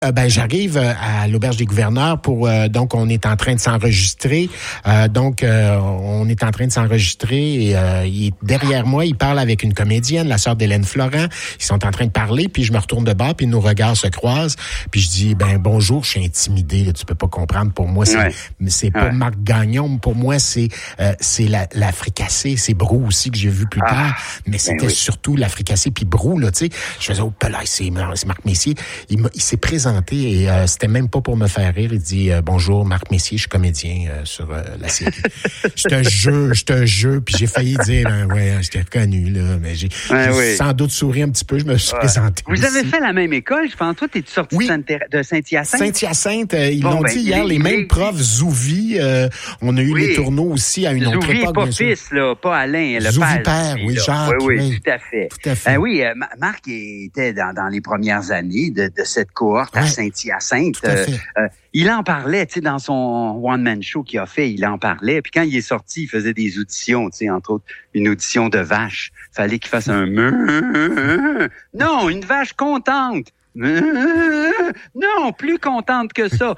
J'arrive à l'Auberge des Gouverneurs pour donc on est en train de s'enregistrer. On est en train de s'enregistrer et il est derrière moi, il parle avec une comédienne, la sœur d'Hélène Florent. Ils sont en train de parler, puis je me retourne de bord, puis nos regards se croisent. Puis je dis bonjour, je suis intimidé, là, tu peux pas comprendre. Pour moi, c'est pas Marc Gagnon. Pour moi, c'est la fricassée, c'est Brou aussi que j'ai vu plus tard. Mais c'était surtout la fricassée puis Brou, là, tu sais. Je faisais c'est Marc Messier. Il s'est présenté et c'était même pas pour me faire rire. Il dit bonjour Marc Messier, je suis comédien sur la série. Je te jure, puis j'ai failli dire je t'ai reconnu là, mais j'ai sans doute souri un petit peu, je me suis présenté. Vous avez fait la même école, je pense. Toi, t'es-tu sorti de Saint-Hyacinthe? Saint-Hyacinthe, ils l'ont dit hier, les mêmes profs, Zouvi, on a eu les tourneaux aussi à une autre époque. Pas fils, là, pas Alain, le Zouvi père, oui, Jacques. Oui, tout à fait. Marc était dans les premières années de cette cohorte à Saint-Hyacinthe. Il en parlait, tu sais, dans son one-man show qu'il a fait, il en parlait. Puis quand il est sorti, il faisait des auditions, tu sais, entre autres, une audition de vache. Fallait qu'il fasse un non, une vache contente. Non, plus contente que ça.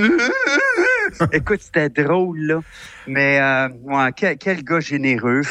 Écoute, c'était drôle, là. Mais, quel gars généreux,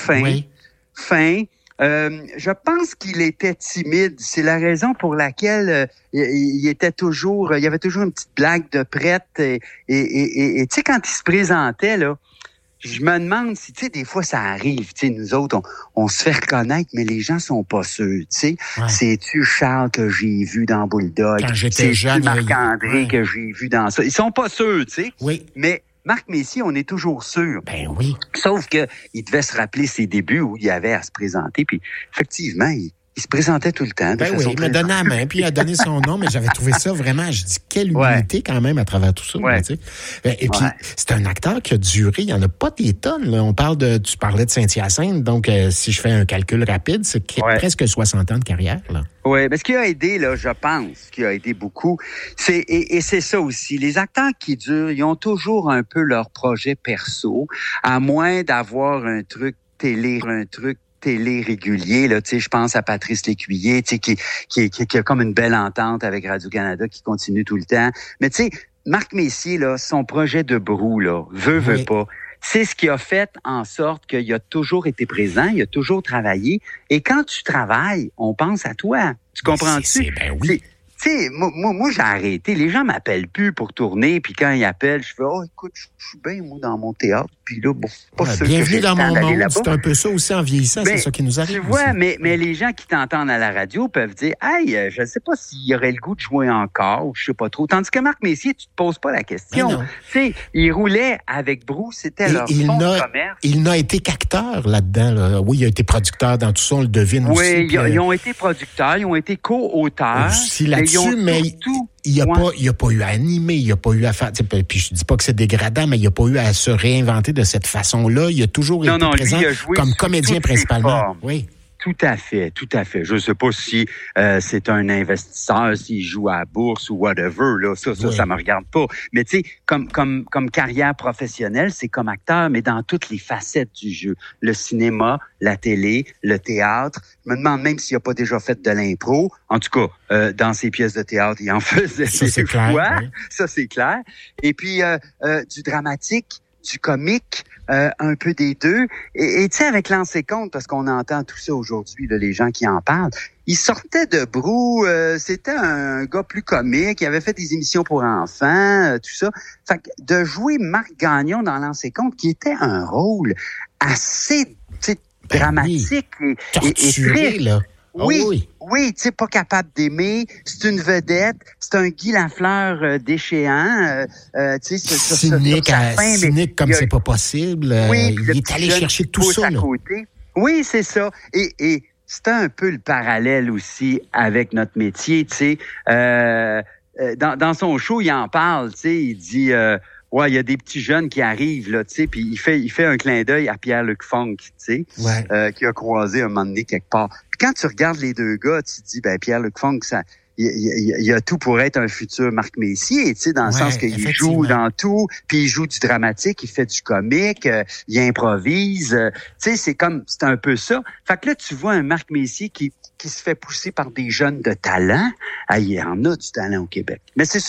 fin. Je pense qu'il était timide. C'est la raison pour laquelle il était toujours, il y avait toujours une petite blague de prête. Et tu sais, quand il se présentait, là, je me demande si, tu sais, des fois, ça arrive. Tu sais, nous autres, on se fait reconnaître, mais les gens sont pas sûrs, tu sais. Ouais. C'est-tu Charles que j'ai vu dans Bulldog? Quand j'étais jeune, Marc-André que j'ai vu dans ça? Ils sont pas sûrs, tu sais. Oui. Mais Marc Messier, on est toujours sûr. Ben oui. Sauf que il devait se rappeler ses débuts où il avait à se présenter. Puis, effectivement, il se présentait tout le temps. Il m'a donné la main, puis il a donné son nom, mais j'avais trouvé ça vraiment, je dis, quelle humilité quand même à travers tout ça. Ouais. Tu sais. Et puis, c'est un acteur qui a duré, il n'y en a pas des tonnes. Là. Tu parlais de Saint-Hyacinthe, donc si je fais un calcul rapide, c'est presque 60 ans de carrière. Là. Oui, mais ce qui a aidé, là, je pense, ce qui a aidé beaucoup, c'est ça aussi. Les acteurs qui durent, ils ont toujours un peu leur projet perso, à moins d'avoir un truc télé régulier, là, tu sais, je pense à Patrice Lécuyer, tu sais, qui a comme une belle entente avec Radio-Canada, qui continue tout le temps. Mais tu sais, Marc Messier, là, son projet de Brou, là, veut pas. C'est ce qui a fait en sorte qu'il a toujours été présent, il a toujours travaillé. Et quand tu travailles, on pense à toi. Tu comprends-tu? Oui. Tu sais, moi, j'ai arrêté. Les gens m'appellent plus pour tourner, puis quand ils appellent, je fais écoute, je suis bien, moi, dans mon théâtre, puis là, pas sûr que j'ai le temps d'aller là-bas. C'est un peu ça aussi en vieillissant, c'est ça qui nous arrive. Tu vois, aussi. mais les gens qui t'entendent à la radio peuvent dire hey, je ne sais pas s'il y aurait le goût de jouer encore, ou je sais pas trop. Tandis que Marc Messier, tu te poses pas la question. Tu sais, il roulait avec Brou, c'était leur fonds de commerce. Il n'a été qu'acteur là-dedans. Là. Oui, il a été producteur dans tout ça, on le devine aussi. Oui, ils ont été producteurs, ils ont été co-auteurs. Aussi là-dessus, mais il n'y a pas eu à animer, il n'y a pas eu à faire... Puis je dis pas que c'est dégradant, mais il n'y a pas eu à se réinventer de cette façon-là. Il a toujours été présent comme comédien principalement. Oui. Tout à fait. Je ne sais pas si c'est un investisseur, s'il joue à la bourse ou whatever, là, ça me regarde pas. Mais tu sais, comme carrière professionnelle, c'est comme acteur, mais dans toutes les facettes du jeu. Le cinéma, la télé, le théâtre. Je me demande même s'il n'a pas déjà fait de l'impro. En tout cas, dans ses pièces de théâtre, il en faisait des fois. Oui. Ça, c'est clair. Et puis, du dramatique, du comique, un peu des deux. Et tu sais, avec Lancé Compte, parce qu'on entend tout ça aujourd'hui, là, les gens qui en parlent, il sortait de Brou, c'était un gars plus comique, il avait fait des émissions pour enfants, tout ça. Fait que de jouer Marc Gagnon dans Lancé Compte, qui était un rôle assez dramatique et triste. Là. Oui, tu sais, pas capable d'aimer. C'est une vedette. C'est un Guy Lafleur déchéant. Tu sais, cynique comme c'est pas possible. Il est allé chercher tout ça. Là. Oui, c'est ça. Et c'est un peu le parallèle aussi avec notre métier. Tu sais, dans son show, il en parle. Tu sais, il dit. Il y a des petits jeunes qui arrivent, là, tu sais, puis il fait un clin d'œil à Pierre-Luc Funk, tu sais, qui a croisé un moment donné quelque part. Puis quand tu regardes les deux gars, tu te dis, Pierre-Luc Funk, il a tout pour être un futur Marc Messier, tu sais, dans le sens qu'il joue dans tout, puis il joue du dramatique, il fait du comique, il improvise, tu sais, c'est un peu ça. Fait que là, tu vois un Marc Messier qui qui se fait pousser par des jeunes de talent. Ah, il y en a du talent au Québec. Mais c'est